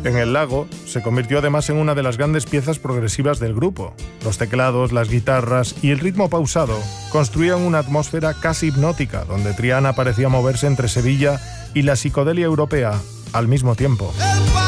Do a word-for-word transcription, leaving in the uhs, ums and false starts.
En el lago se convirtió además en una de las grandes piezas progresivas del grupo. Los teclados, las guitarras y el ritmo pausado construían una atmósfera casi hipnótica, donde Triana parecía moverse entre Sevilla y la psicodelia europea al mismo tiempo.